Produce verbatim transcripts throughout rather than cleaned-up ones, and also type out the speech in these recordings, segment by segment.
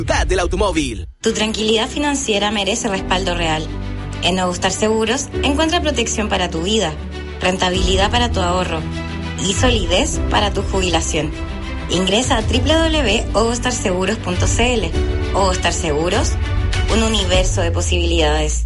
Del automóvil. Tu tranquilidad financiera merece respaldo real. En Nuevo Star Seguros encuentra protección para tu vida, rentabilidad para tu ahorro y solidez para tu jubilación. Ingresa a doble u doble u doble u punto ovostar seguros punto c l. Ovostar Seguros, un universo de posibilidades.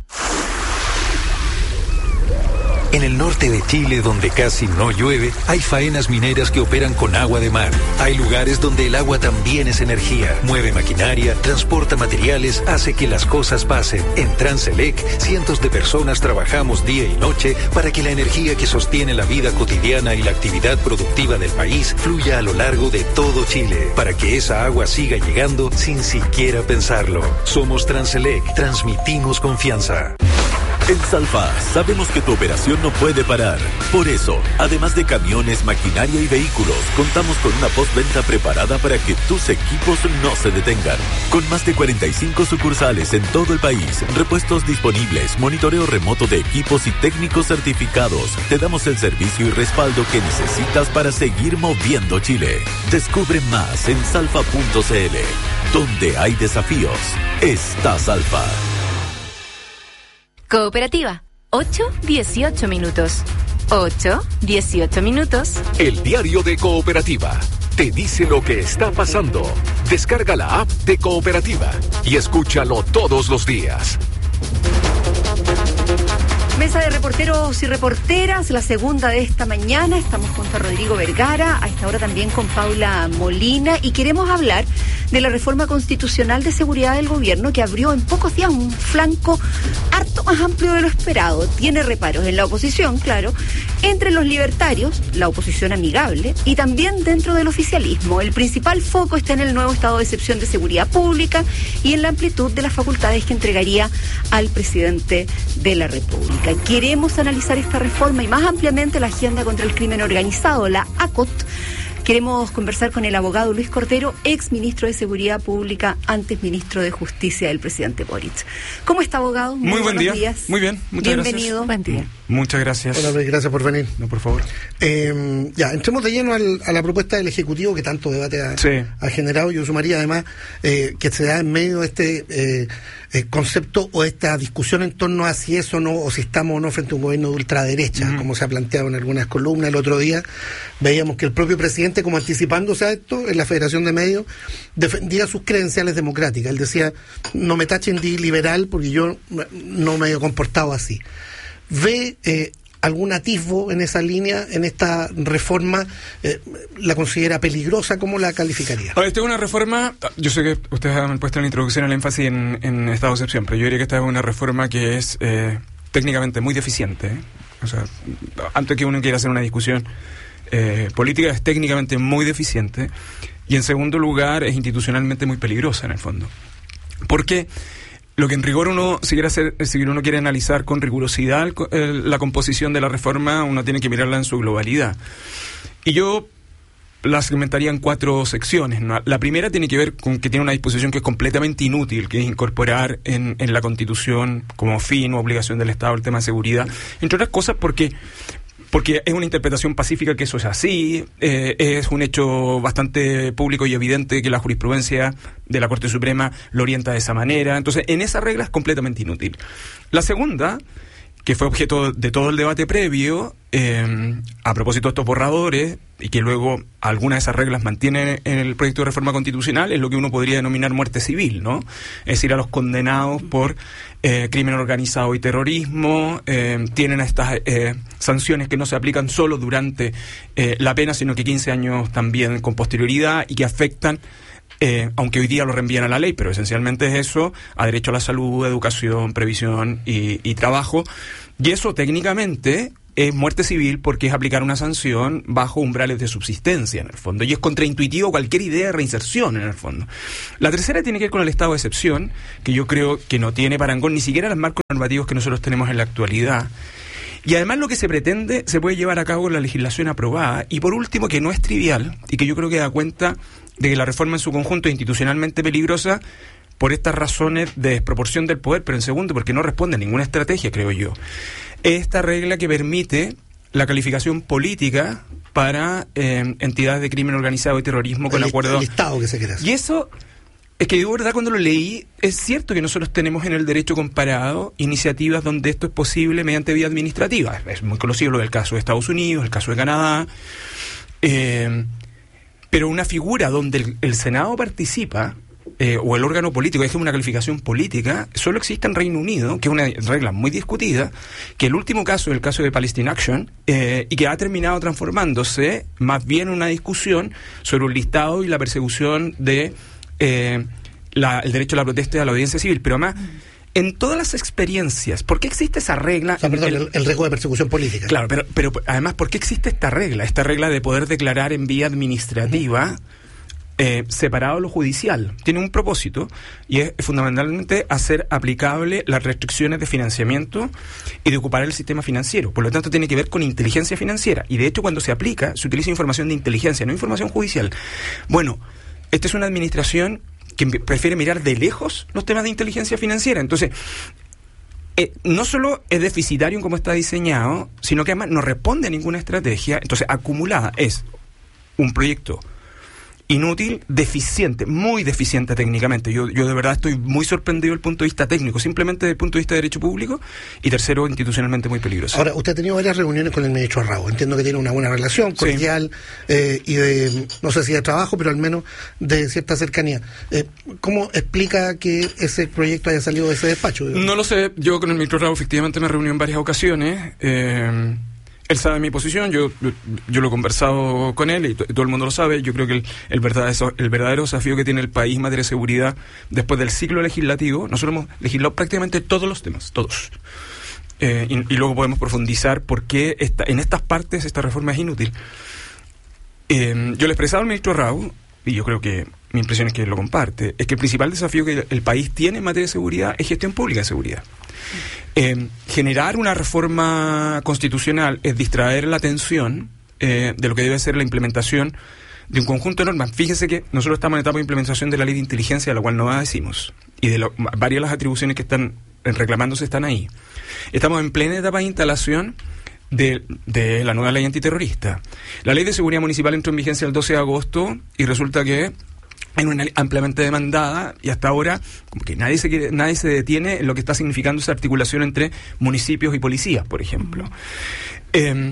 En el norte de Chile, donde casi no llueve, hay faenas mineras que operan con agua de mar. Hay lugares donde el agua también es energía. Mueve maquinaria, transporta materiales, hace que las cosas pasen. En Transelec, cientos de personas trabajamos día y noche para que la energía que sostiene la vida cotidiana y la actividad productiva del país fluya a lo largo de todo Chile, para que esa agua siga llegando sin siquiera pensarlo. Somos Transelec, transmitimos confianza. En Salfa sabemos que tu operación no puede parar. Por eso, además de camiones, maquinaria y vehículos, contamos con una postventa preparada para que tus equipos no se detengan. Con más de cuarenta y cinco sucursales en todo el país, repuestos disponibles, monitoreo remoto de equipos y técnicos certificados, te damos el servicio y respaldo que necesitas para seguir moviendo Chile. Descubre más en salfa punto c l. Donde hay desafíos, está Salfa. Cooperativa, ocho dieciocho minutos. ocho dieciocho minutos. El diario de Cooperativa te dice lo que está pasando. Descarga la app de Cooperativa y escúchalo todos los días. Mesa de reporteros y reporteras, la segunda de esta mañana. Estamos junto a Rodrigo Vergara, a esta hora también con Paula Molina, y queremos hablar de la reforma constitucional de seguridad del gobierno que abrió en pocos días un flanco harto más amplio de lo esperado. Tiene reparos en la oposición, claro, entre los libertarios, la oposición amigable, y también dentro del oficialismo. El principal foco está en el nuevo estado de excepción de seguridad pública y en la amplitud de las facultades que entregaría al presidente de la República. Queremos analizar esta reforma y más ampliamente la agenda contra el crimen organizado, la A C O T. Queremos conversar con el abogado Luis Cordero, ex ministro de Seguridad Pública, antes ministro de Justicia del presidente Boric. ¿Cómo está, abogado? Muy, Muy buen día. Días. Muy bien, muchas Bienvenido. gracias. Buen día. Muchas gracias. Hola, Luis, gracias por venir. No, por favor. Eh, ya, entremos de lleno al, a la propuesta del Ejecutivo que tanto debate ha, sí. ha generado. Yo sumaría además eh, que se da en medio de este eh, eh, concepto o esta discusión en torno a si eso o no, o si estamos o no frente a un gobierno de ultraderecha, uh-huh. como se ha planteado en algunas columnas. El otro día veíamos que el propio presidente, como anticipándose a esto, en la Federación de Medios, defendía sus credenciales democráticas. Él decía, no me tachen de liberal porque yo no me he comportado así. ¿Ve eh, algún atisbo en esa línea, en esta reforma? Eh, ¿La considera peligrosa? ¿Cómo la calificaría? Ahora, esta es una reforma, yo sé que ustedes han puesto en la introducción el énfasis en, en estado de excepción, pero yo diría que esta es una reforma que es eh, técnicamente muy deficiente, ¿eh? O sea, antes que uno quiera hacer una discusión eh, política, es técnicamente muy deficiente, y en segundo lugar es institucionalmente muy peligrosa en el fondo. ¿Por qué? Lo que en rigor uno, si quiere hacer, si uno quiere analizar con rigurosidad el, el, la composición de la reforma, uno tiene que mirarla en su globalidad. Y yo la segmentaría en cuatro secciones, ¿no? La primera tiene que ver con que tiene una disposición que es completamente inútil, que es incorporar en, en la Constitución como fin o obligación del Estado el tema de seguridad, entre otras cosas porque... porque es una interpretación pacífica que eso es así, eh, es un hecho bastante público y evidente que la jurisprudencia de la Corte Suprema lo orienta de esa manera. Entonces, en esa regla es completamente inútil. La segunda, que fue objeto de todo el debate previo, eh, a propósito de estos borradores, y que luego algunas de esas reglas mantienen en el proyecto de reforma constitucional, es lo que uno podría denominar muerte civil, ¿no? Es decir, a los condenados por eh, crimen organizado y terrorismo, eh, tienen estas eh, sanciones que no se aplican solo durante eh, la pena, sino que quince años también con posterioridad, y que afectan, Eh, aunque hoy día lo reenvían a la ley, pero esencialmente es eso, a derecho a la salud, educación, previsión y, y trabajo. Y eso técnicamente es muerte civil porque es aplicar una sanción bajo umbrales de subsistencia, en el fondo. Y es contraintuitivo cualquier idea de reinserción, en el fondo. La tercera tiene que ver con el estado de excepción, que yo creo que no tiene parangón ni siquiera los marcos normativos que nosotros tenemos en la actualidad. Y además lo que se pretende se puede llevar a cabo en la legislación aprobada. Y por último, que no es trivial, y que yo creo que da cuenta de que la reforma en su conjunto es institucionalmente peligrosa por estas razones de desproporción del poder, pero en segundo, porque no responde a ninguna estrategia, creo yo. Esta regla que permite la calificación política para eh, entidades de crimen organizado y terrorismo con el acuerdo... El Estado que se quiere hacer. Y eso... Es que yo, verdad, cuando lo leí, es cierto que nosotros tenemos en el derecho comparado iniciativas donde esto es posible mediante vía administrativa. Es muy conocido lo del caso de Estados Unidos, el caso de Canadá. Eh, pero una figura donde el, el Senado participa, eh, o el órgano político, es una calificación política, solo existe en Reino Unido, que es una regla muy discutida, que el último caso es el caso de Palestine Action, eh, y que ha terminado transformándose más bien en una discusión sobre un listado y la persecución de... Eh, la, el derecho a la protesta y a la audiencia civil, pero además en todas las experiencias, ¿por qué existe esa regla? O sea, perdón, el, el riesgo de persecución política. Claro, pero, pero además, ¿por qué existe esta regla? Esta regla de poder declarar en vía administrativa, eh, separado de lo judicial. Tiene un propósito, y es fundamentalmente hacer aplicable las restricciones de financiamiento y de ocupar el sistema financiero. Por lo tanto, tiene que ver con inteligencia financiera. Y de hecho, cuando se aplica, se utiliza información de inteligencia, no información judicial. Bueno, esta es una administración que prefiere mirar de lejos los temas de inteligencia financiera. Entonces, eh, no solo es deficitario en cómo está diseñado, sino que además no responde a ninguna estrategia. Entonces, acumulada es un proyecto inútil, deficiente, muy deficiente técnicamente. Yo, yo de verdad estoy muy sorprendido desde el punto de vista técnico, simplemente desde el punto de vista de derecho público, y tercero, institucionalmente muy peligroso. Ahora, usted ha tenido varias reuniones con el ministro Raúl. Entiendo que tiene una buena relación, cordial, sí. eh, y de, no sé si de trabajo, pero al menos de cierta cercanía. Eh, ¿Cómo explica que ese proyecto haya salido de ese despacho? Digamos? No lo sé. Yo con el ministro Raúl efectivamente me reuní en varias ocasiones. Eh... Él sabe mi posición, yo, yo yo lo he conversado con él y, to, y todo el mundo lo sabe. Yo creo que el, el, verdadero, el verdadero desafío que tiene el país en materia de seguridad después del ciclo legislativo, nosotros hemos legislado prácticamente todos los temas, todos. Eh, y, y luego podemos profundizar por qué esta, en estas partes esta reforma es inútil. Eh, yo le he expresado al ministro Raúl, y yo creo que mi impresión es que él lo comparte, es que el principal desafío que el, el país tiene en materia de seguridad es gestión pública de seguridad. Eh, generar una reforma constitucional es distraer la atención eh, de lo que debe ser la implementación de un conjunto de normas. Fíjese que nosotros estamos en etapa de implementación de la ley de inteligencia, a la cual no decimos, y de lo, varias de las atribuciones que están reclamándose están ahí. Estamos en plena etapa de instalación de, de la nueva ley antiterrorista. La ley de seguridad municipal entró en vigencia el doce de agosto y resulta que en una ley ampliamente demandada, y hasta ahora como que nadie se quiere, nadie se detiene en lo que está significando esa articulación entre municipios y policías, por ejemplo. Eh,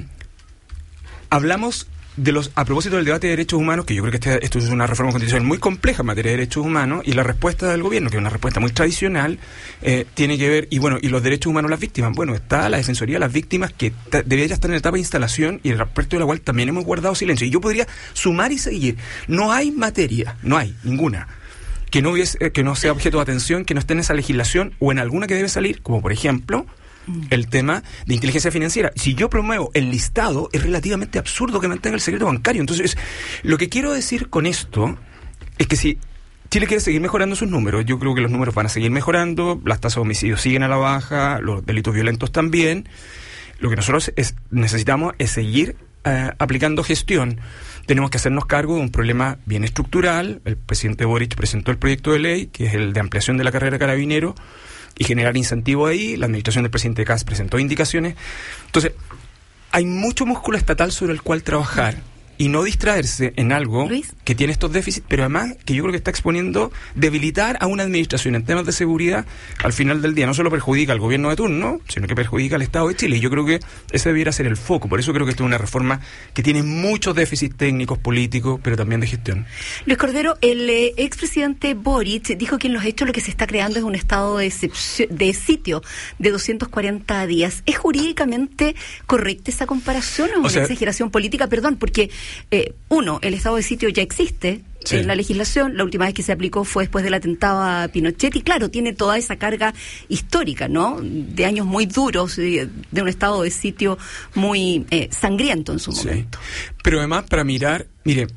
hablamos de los a propósito del debate de derechos humanos, que yo creo que este, esto es una reforma constitucional muy compleja en materia de derechos humanos, y la respuesta del gobierno, que es una respuesta muy tradicional, eh, tiene que ver, y bueno, y los derechos humanos de las víctimas. Bueno, está la Defensoría de las Víctimas, que t- debería estar en etapa de instalación, y el respecto de la cual también hemos guardado silencio. Y yo podría sumar y seguir. No hay materia, no hay ninguna, que no hubiese, que no sea objeto de atención, que no esté en esa legislación, o en alguna que debe salir, como por ejemplo el tema de inteligencia financiera. Si yo promuevo el listado, es relativamente absurdo que mantenga el secreto bancario. Entonces, lo que quiero decir con esto es que si Chile quiere seguir mejorando sus números, yo creo que los números van a seguir mejorando, las tasas de homicidios siguen a la baja, los delitos violentos también. Lo que nosotros es, necesitamos es seguir eh, aplicando gestión. Tenemos que hacernos cargo de un problema bien estructural. El presidente Boric presentó el proyecto de ley, que es el de ampliación de la carrera de carabinero, y generar incentivo ahí. La administración del presidente Kast presentó indicaciones. Entonces, hay mucho músculo estatal sobre el cual trabajar y no distraerse en algo Luis, que tiene estos déficits, pero además que yo creo que está exponiendo debilitar a una administración en temas de seguridad. Al final del día no solo perjudica al gobierno de turno, sino que perjudica al Estado de Chile, y yo creo que ese debiera ser el foco. Por eso creo que esto es una reforma que tiene muchos déficits técnicos, políticos, pero también de gestión. Luis Cordero, el eh, expresidente Boric dijo que en los hechos lo que se está creando es un estado de, excepción, de sitio de doscientos cuarenta días. ¿Es jurídicamente correcta esa comparación o, o una sea, exageración política? Perdón, porque Eh, uno, el estado de sitio ya existe sí. en la legislación. La última vez que se aplicó fue después del atentado a Pinochet, y claro, tiene toda esa carga histórica, ¿no? De años muy duros, de, de un estado de sitio muy eh, sangriento en su sí. momento. Pero además, para mirar, mire,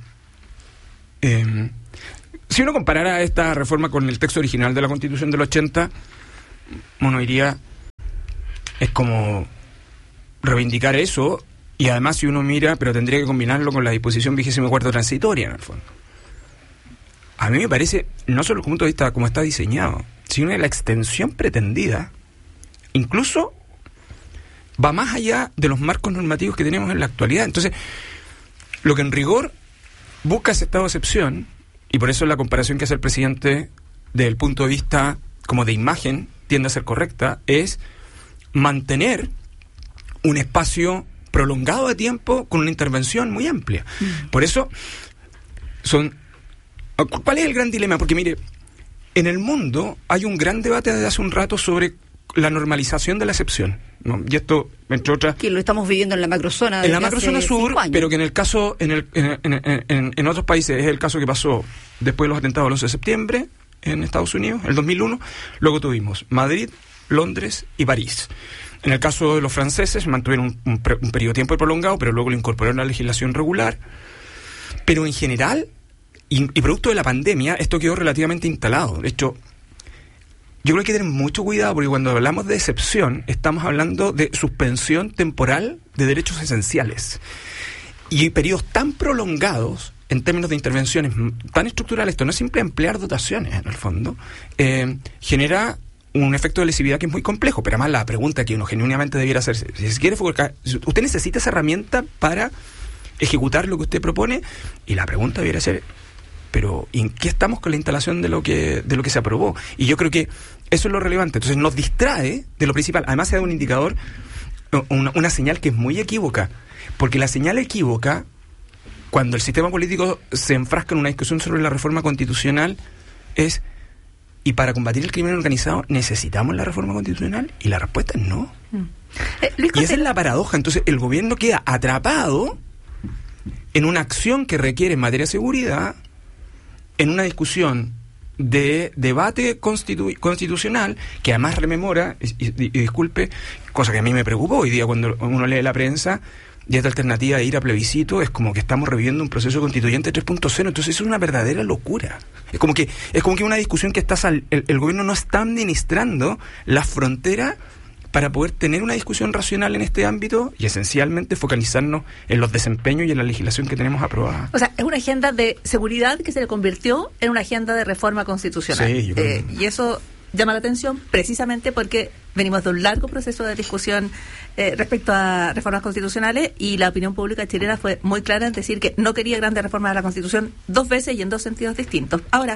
eh, si uno comparara esta reforma con el texto original de la Constitución del ochenta, uno diría, es como reivindicar eso. Y además, si uno mira, pero tendría que combinarlo con la disposición vigésima cuarta transitoria, en el fondo. A mí me parece, no solo desde el punto de vista como está diseñado, sino de la extensión pretendida, incluso va más allá de los marcos normativos que tenemos en la actualidad. Entonces, lo que en rigor busca ese estado de excepción, y por eso la comparación que hace el presidente desde el punto de vista como de imagen, tiende a ser correcta, es mantener un espacio prolongado de tiempo con una intervención muy amplia. Mm. Por eso, son ¿cuál es el gran dilema? Porque mire, en el mundo hay un gran debate desde hace un rato sobre la normalización de la excepción, ¿no? Y esto, entre otras... Que lo estamos viviendo en la macrozona. En la macrozona sur, pero que en el caso, en, el, en, en, en, en otros países es el caso que pasó después de los atentados del once de septiembre en Estados Unidos, en el dos mil uno. Luego tuvimos Madrid, Londres y París. En el caso de los franceses mantuvieron un, un, un periodo de tiempo prolongado, pero luego lo incorporaron a la legislación regular. Pero en general, y, y producto de la pandemia, esto quedó relativamente instalado. De hecho, yo creo que hay que tener mucho cuidado, porque cuando hablamos de excepción, estamos hablando de suspensión temporal de derechos esenciales. Y periodos tan prolongados, en términos de intervenciones tan estructurales, esto no es simple emplear dotaciones, en el fondo, eh, genera un efecto de lesividad que es muy complejo. Pero además la pregunta que uno genuinamente debiera hacerse, si se quiere focar, ¿usted necesita esa herramienta para ejecutar lo que usted propone? Y la pregunta debiera ser, pero ¿en qué estamos con la instalación de lo que de lo que se aprobó? Y yo creo que eso es lo relevante. Entonces nos distrae de lo principal. Además se da un indicador, una, una señal que es muy equívoca, porque la señal equívoca, cuando el sistema político se enfrasca en una discusión sobre la reforma constitucional, es: ¿y para combatir el crimen organizado necesitamos la reforma constitucional? Y la respuesta es no. Mm. Eh, Luis, y esa es la paradoja. Entonces el gobierno queda atrapado en una acción que requiere en materia de seguridad, en una discusión de debate constitu- constitucional, que además rememora, y, y, y disculpe, cosa que a mí me preocupó hoy día cuando uno lee la prensa, y esta alternativa de ir a plebiscito es como que estamos reviviendo un proceso constituyente tres punto cero. Entonces es una verdadera locura. Es como que es como que una discusión que está sal- el, el gobierno no está administrando la frontera para poder tener una discusión racional en este ámbito y esencialmente focalizarnos en los desempeños y en la legislación que tenemos aprobada. O sea, es una agenda de seguridad que se le convirtió en una agenda de reforma constitucional. Sí, yo creo eh, que... Y eso llama la atención precisamente porque venimos de un largo proceso de discusión eh, respecto a reformas constitucionales, y la opinión pública chilena fue muy clara en decir que no quería grandes reformas de la Constitución dos veces y en dos sentidos distintos. Ahora,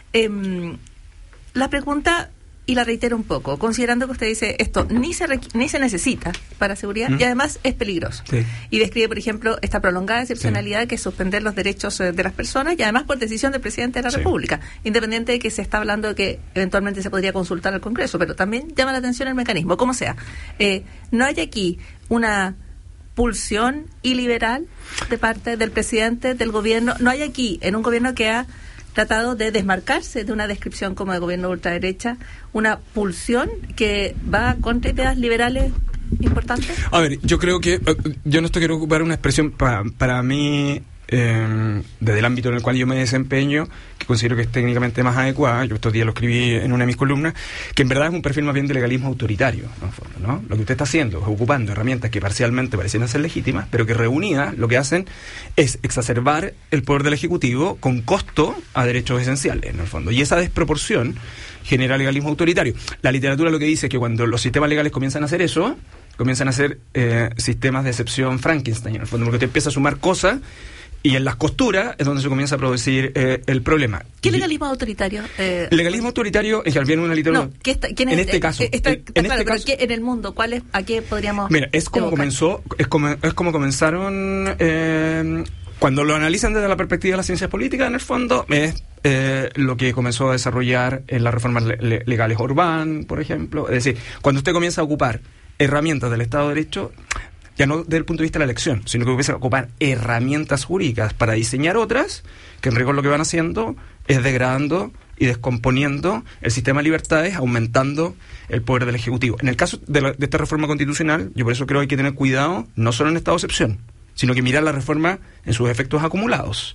eh, la pregunta... Y la reitero un poco, considerando que usted dice esto ni se requ- ni se necesita para seguridad, ¿Mm? Y además es peligroso. Sí. Y describe, por ejemplo, esta prolongada excepcionalidad, sí, que es suspender los derechos eh, de las personas, y además por decisión del presidente de la, sí, República, independiente de que se está hablando de que eventualmente se podría consultar al Congreso, pero también llama la atención el mecanismo. Como sea, eh, no hay aquí una pulsión iliberal de parte del presidente, del gobierno, no hay aquí, en un gobierno que ha tratado de desmarcarse de una descripción como de gobierno ultraderecha, una pulsión que va contra ideas liberales importantes. A ver, yo creo que, yo no estoy quiero ocupar una expresión para, para mí, eh, desde el ámbito en el cual yo me desempeño, que considero que es técnicamente más adecuada. Yo estos días lo escribí en una de mis columnas, que en verdad es un perfil más bien de legalismo autoritario, ¿no? ¿no? Lo que usted está haciendo es ocupando herramientas que parcialmente parecen ser legítimas, pero que reunidas lo que hacen es exacerbar el poder del Ejecutivo con costo a derechos esenciales, en el fondo. Y esa desproporción genera legalismo autoritario. La literatura lo que dice es que cuando los sistemas legales comienzan a hacer eso, comienzan a hacer eh, sistemas de excepción Frankenstein, en el fondo, porque te empieza a sumar cosas, y en las costuras es donde se comienza a producir eh, el problema. ¿Qué legalismo autoritario? Eh, legalismo autoritario es que al bien una literatura... No, ¿qué está, quién es, en este eh, caso... Está, en, está en claro, este pero caso, ¿qué, en el mundo, ¿cuál es, ¿a qué podríamos...? Mira, es como evocar? comenzó, es como, es como comenzaron... Eh, cuando lo analizan desde la perspectiva de las ciencias políticas, en el fondo, es eh, lo que comenzó a desarrollar en las reformas le, le, legales Orbán, por ejemplo. Es decir, cuando usted comienza a ocupar herramientas del Estado de Derecho, ya no desde el punto de vista de la elección, sino que comienza a ocupar herramientas jurídicas para diseñar otras, que en rigor lo que van haciendo es degradando y descomponiendo el sistema de libertades, aumentando el poder del Ejecutivo. En el caso de, la, de esta reforma constitucional, yo por eso creo que hay que tener cuidado, no solo en estado de excepción, sino que mirar la reforma en sus efectos acumulados.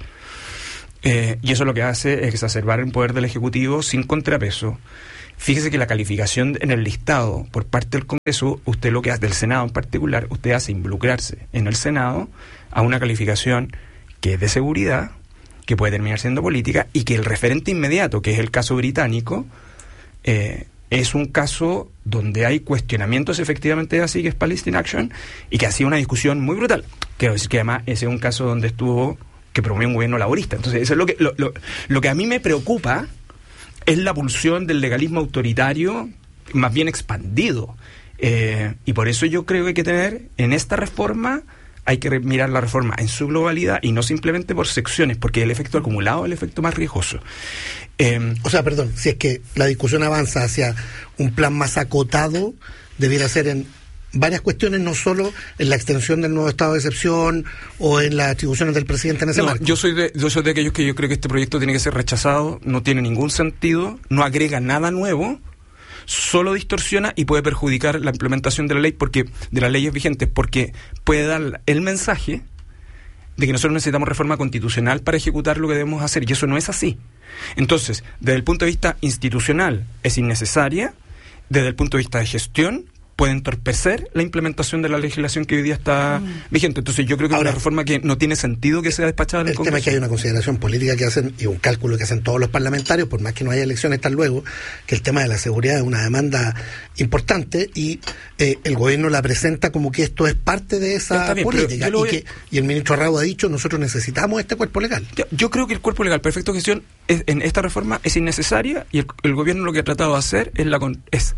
Eh, y eso lo que hace es exacerbar el poder del Ejecutivo sin contrapeso. Fíjese que la calificación en el listado por parte del Congreso, usted lo que hace, del Senado en particular, usted hace involucrarse en el Senado a una calificación que es de seguridad, que puede terminar siendo política, y que el referente inmediato, que es el caso británico, eh, es un caso donde hay cuestionamientos efectivamente así, que es Palestine Action, y que ha sido una discusión muy brutal. Quiero decir que además ese es un caso donde estuvo, que promovió un gobierno laborista. Entonces eso es lo que, lo, lo, lo que a mí me preocupa, es la pulsión del legalismo autoritario más bien expandido. Eh, y por eso yo creo que hay que tener en esta reforma, hay que re- mirar la reforma en su globalidad y no simplemente por secciones, porque el efecto acumulado es el efecto más riesgoso. Eh, o sea, perdón, si es que la discusión avanza hacia un plan más acotado, debiera ser en varias cuestiones, no solo en la extensión del nuevo estado de excepción o en las atribuciones del presidente en ese no, marco. Yo soy de, yo soy de aquellos que yo creo que este proyecto tiene que ser rechazado, no tiene ningún sentido, no agrega nada nuevo, solo distorsiona y puede perjudicar la implementación de la ley, porque de las leyes vigentes, porque puede dar el mensaje de que nosotros necesitamos reforma constitucional para ejecutar lo que debemos hacer, y eso no es así. Entonces, desde el punto de vista institucional es innecesaria, desde el punto de vista de gestión puede entorpecer la implementación de la legislación que hoy día está mm. vigente. Entonces yo creo que Ahora, es una reforma que no tiene sentido que sea despachada en el, el Congreso. El tema es que hay una consideración política que hacen, y un cálculo que hacen todos los parlamentarios, por más que no haya elecciones tan luego, que el tema de la seguridad es una demanda importante, y eh, el gobierno la presenta como que esto es parte de esa bien, política. Y, que, y el ministro Arrau ha dicho, nosotros necesitamos este cuerpo legal. Yo, yo creo que el cuerpo legal, perfecto gestión, es, en esta reforma es innecesaria, y el, el gobierno lo que ha tratado de hacer es la con, es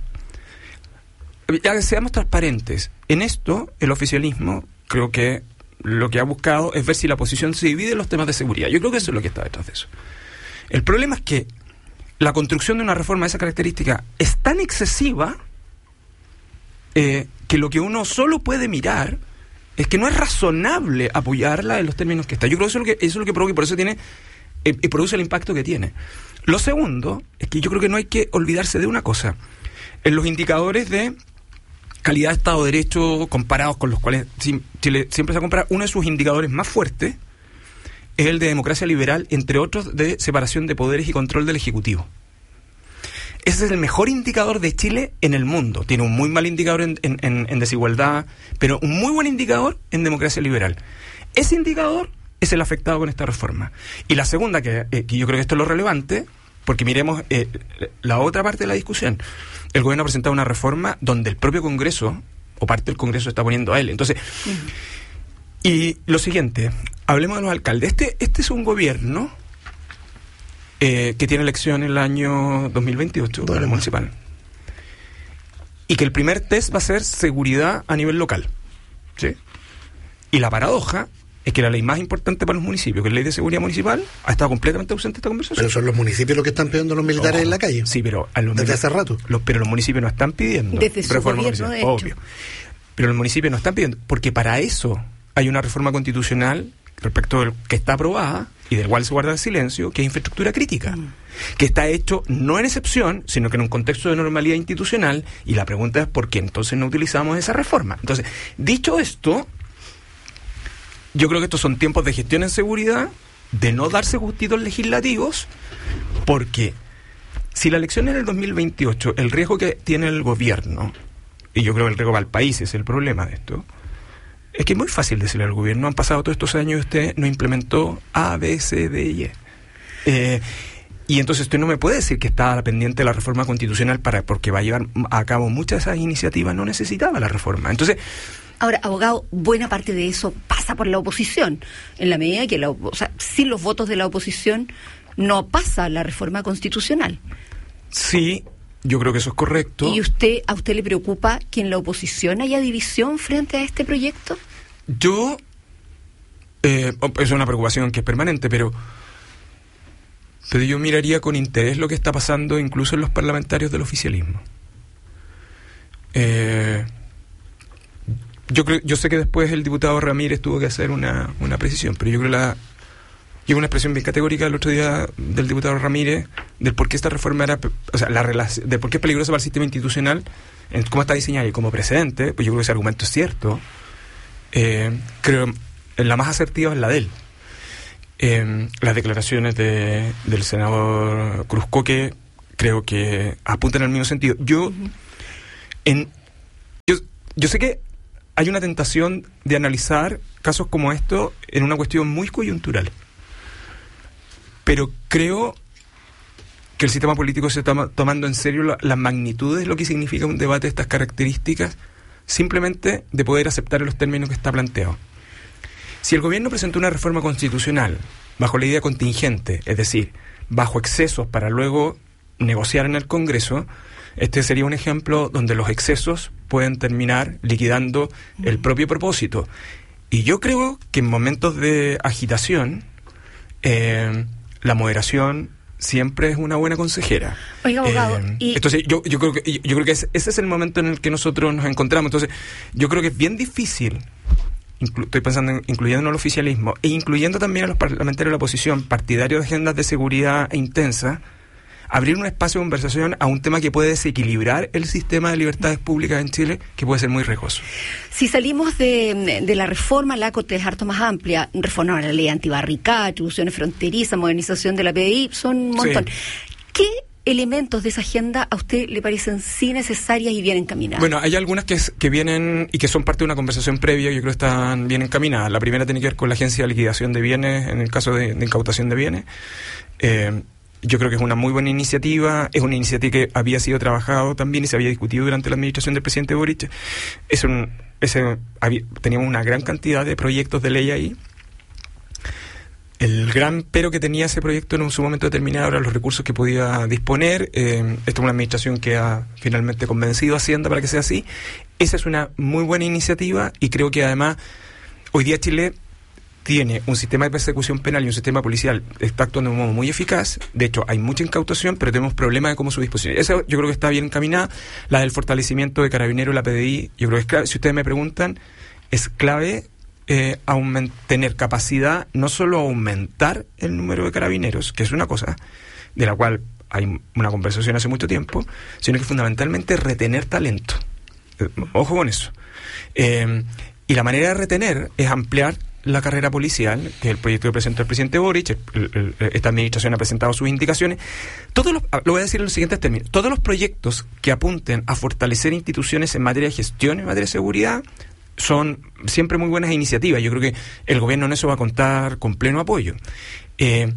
ya que seamos transparentes. En esto, el oficialismo, creo que lo que ha buscado es ver si la oposición se divide en los temas de seguridad. Yo creo que eso es lo que está detrás de eso. El problema es que la construcción de una reforma de esa característica es tan excesiva eh, que lo que uno solo puede mirar es que no es razonable apoyarla en los términos que está. Yo creo que eso es lo que, eso es lo que provoca, y por eso tiene eh, y produce el impacto que tiene. Lo segundo es que yo creo que no hay que olvidarse de una cosa. En los indicadores de calidad de Estado de Derecho comparados con los cuales Chile siempre se compara, uno de sus indicadores más fuertes es el de democracia liberal, entre otros de separación de poderes y control del Ejecutivo. Ese es el mejor indicador de Chile en el mundo. Tiene un muy mal indicador en, en, en, en desigualdad, pero un muy buen indicador en democracia liberal. Ese indicador es el afectado con esta reforma. Y la segunda, que, eh, que yo creo que esto es lo relevante, porque miremos eh, la otra parte de la discusión. El gobierno ha presentado una reforma donde el propio Congreso, o parte del Congreso, está poniendo a él. Entonces, uh-huh. Y lo siguiente, hablemos de los alcaldes. Este, este es un gobierno eh, que tiene elección en el año dos mil veintiocho, para el municipal. Y que el primer test va a ser seguridad a nivel local. ¿Sí? Y la paradoja es que la ley más importante para los municipios, que es la ley de seguridad municipal, ha estado completamente ausente de esta conversación. Pero son los municipios los que están pidiendo a los militares Ojo. en la calle. Sí, pero a los desde hace rato. Los, pero los municipios no están pidiendo desde su reforma gobierno, municipal, obvio. Pero los municipios no están pidiendo, porque para eso hay una reforma constitucional respecto del que está aprobada y del cual se guarda el silencio, que es infraestructura crítica, mm. que está hecho no en excepción, sino que en un contexto de normalidad institucional, y la pregunta es por qué entonces no utilizamos esa reforma. Entonces, dicho esto, yo creo que estos son tiempos de gestión en seguridad, de no darse gustitos legislativos, porque si la elección es en el dos mil veintiocho, el riesgo que tiene el gobierno, y yo creo que el riesgo para el país es el problema de esto, es que es muy fácil decirle al gobierno, han pasado todos estos años y usted no implementó A, B, C, D y E. Eh, y entonces usted no me puede decir que está pendiente de la reforma constitucional para porque va a llevar a cabo muchas de esas iniciativas, no necesitaba la reforma. Entonces, ahora, abogado, buena parte de eso pasa por la oposición, en la medida que la, o sea, sin los votos de la oposición no pasa la reforma constitucional. Sí, yo creo que eso es correcto. ¿Y usted, a usted le preocupa que en la oposición haya división frente a este proyecto? Yo, eh, es una preocupación que es permanente, pero, pero yo miraría con interés lo que está pasando incluso en los parlamentarios del oficialismo. Eh... Yo creo, yo sé que después el diputado Ramírez tuvo que hacer una, una precisión, pero yo creo la y una expresión bien categórica el otro día del diputado Ramírez del por qué esta reforma era, o sea, la relación, de por qué es peligrosa para el sistema institucional, en cómo está diseñada y como precedente, pues yo creo que ese argumento es cierto. Eh, creo la más asertiva es la de él. Eh, las declaraciones de, del senador Cruzcoque creo que apuntan en el mismo sentido. Yo, uh-huh. en, yo, yo sé que hay una tentación de analizar casos como esto en una cuestión muy coyuntural. Pero creo que el sistema político se está tomando en serio la, las magnitudes de lo que significa un debate de estas características, simplemente de poder aceptar los términos que está planteado. Si el gobierno presentó una reforma constitucional bajo la idea contingente, es decir, bajo excesos para luego negociar en el Congreso, este sería un ejemplo donde los excesos pueden terminar liquidando el propio propósito. Y yo creo que en momentos de agitación, eh, la moderación siempre es una buena consejera. Oiga, abogado, eh, y... entonces yo, yo creo que yo, yo creo que ese, ese es el momento en el que nosotros nos encontramos. Entonces yo creo que es bien difícil, inclu- estoy pensando en, incluyendo el oficialismo e incluyendo también a los parlamentarios de la oposición, partidarios de agendas de seguridad e intensa, abrir un espacio de conversación a un tema que puede desequilibrar el sistema de libertades públicas en Chile, que puede ser muy riesgoso. Si salimos de, de la reforma, la Corte es harto más amplia, reforma a la ley antibarricada, atribuciones fronterizas, modernización de la P D I, son un montón. Sí. ¿Qué elementos de esa agenda a usted le parecen sí necesarias y bien encaminadas? Bueno, hay algunas que, es, que vienen y que son parte de una conversación previa, yo creo que están bien encaminadas. La primera tiene que ver con la Agencia de Liquidación de Bienes, en el caso de, de incautación de bienes. Eh, Yo creo que es una muy buena iniciativa, es una iniciativa que había sido trabajado también y se había discutido durante la administración del presidente Boric. Es un, ese, había, teníamos una gran cantidad de proyectos de ley ahí. El gran pero que tenía ese proyecto en un su momento determinado eran los recursos que podía disponer. Eh, esta es una administración que ha finalmente convencido a Hacienda para que sea así. Esa es una muy buena iniciativa y creo que además hoy día Chile tiene un sistema de persecución penal y un sistema policial está actuando de un modo muy eficaz. De hecho, hay mucha incautación, pero tenemos problemas de cómo su disposición. Eso yo creo que está bien encaminada. La del fortalecimiento de Carabineros y la P D I, yo creo que es clave. Si ustedes me preguntan, es clave eh, aument- tener capacidad, no solo aumentar el número de carabineros, que es una cosa de la cual hay una conversación hace mucho tiempo, sino que fundamentalmente retener talento. Eh, ojo con eso. Eh, y la manera de retener es ampliar la carrera policial, que es el proyecto que presentó el presidente Boric. El, el, esta administración ha presentado sus indicaciones. Todos los, lo voy a decir en los siguientes términos: todos los proyectos que apunten a fortalecer instituciones en materia de gestión, en materia de seguridad, son siempre muy buenas iniciativas. Yo creo que el gobierno en eso va a contar con pleno apoyo. Eh,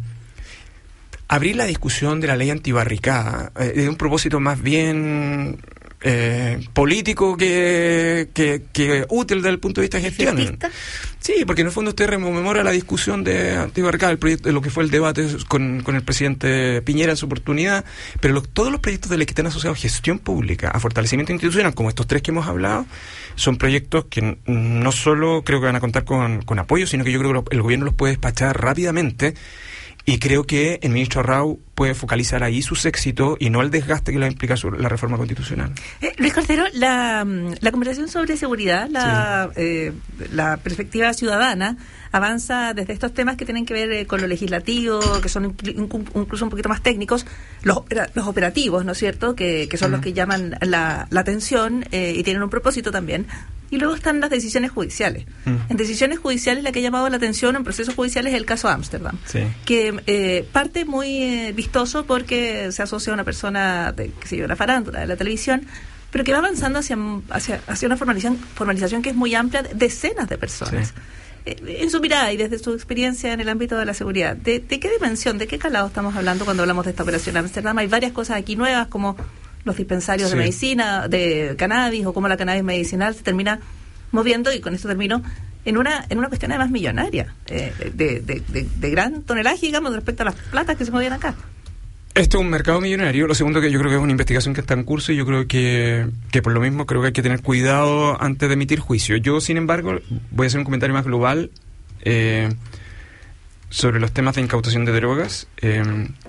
abrir la discusión de la ley antibarricada eh, de un propósito más bien Eh, político que, que, que útil desde el punto de vista de gestión. ¿Fiestista? Sí, porque en el fondo usted rememora la discusión de antibarricada, el proyecto, de lo que fue el debate con, con el presidente Piñera en su oportunidad, pero lo, todos los proyectos de ley que están asociados a gestión pública, a fortalecimiento institucional, como estos tres que hemos hablado, son proyectos que no solo creo que van a contar con, con apoyo, sino que yo creo que lo, el gobierno los puede despachar rápidamente. Y creo que el ministro Rau puede focalizar ahí sus éxitos y no el desgaste que le implica su, la reforma constitucional. Eh, Luis Cordero, la, la conversación sobre seguridad, la, sí. eh, la perspectiva ciudadana, avanza desde estos temas que tienen que ver eh, con lo legislativo, que son incluso un poquito más técnicos, los, los operativos, ¿no es cierto?, que, que son uh-huh. los que llaman la, la atención eh, y tienen un propósito también. Y luego están las decisiones judiciales. Mm. En decisiones judiciales, la que ha llamado la atención en procesos judiciales es el caso Ámsterdam, sí. que eh, parte muy eh, vistoso porque se asocia a una persona de, que se llama la farándula de la televisión, pero que va avanzando hacia, hacia, hacia una formalización, formalización que es muy amplia de decenas de personas. Sí. Eh, en su mirada y desde su experiencia en el ámbito de la seguridad, ¿de, de qué dimensión, de qué calado estamos hablando cuando hablamos de esta operación Ámsterdam? Hay varias cosas aquí nuevas, como los dispensarios sí. de medicina, de cannabis, o cómo la cannabis medicinal se termina moviendo, y con esto termino, en una en una cuestión además millonaria, eh, de, de, de, de gran tonelaje, digamos, respecto a las platas que se movían acá. Esto es un mercado millonario. Lo segundo, que yo creo que es una investigación que está en curso, y yo creo que, que por lo mismo creo que hay que tener cuidado antes de emitir juicio. Yo, sin embargo, voy a hacer un comentario más global eh, sobre los temas de incautación de drogas, eh,